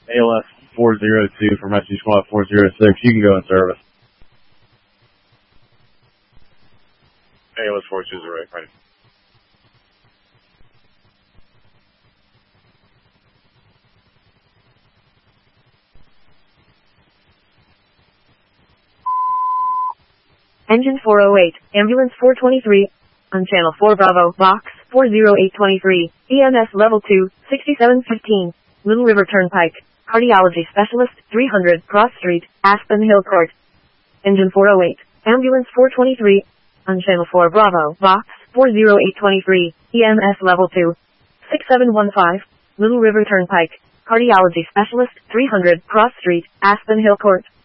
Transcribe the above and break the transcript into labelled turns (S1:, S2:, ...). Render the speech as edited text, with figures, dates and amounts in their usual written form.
S1: ALS 402 from Rescue Squad 406. You can go in service.
S2: ALS 420, ready.
S3: Engine 408, Ambulance 423, on Channel 4 Bravo, Box 40823, EMS Level 2, 6715, Little River Turnpike, Cardiology Specialist, 300 Cross Street, Aspen Hill Court. Engine 408, Ambulance 423, on Channel 4 Bravo, Box 40823, EMS Level 2, 6715, Little River Turnpike, Cardiology Specialist, 300 Cross Street, Aspen Hill Court.